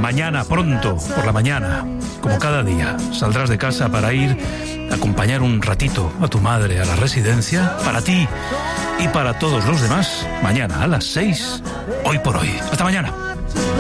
Mañana, pronto, por la mañana, como cada día, saldrás de casa para ir a acompañar un ratito a tu madre a la residencia, para ti y para todos los demás, mañana a las 6, Hoy por Hoy. Hasta mañana.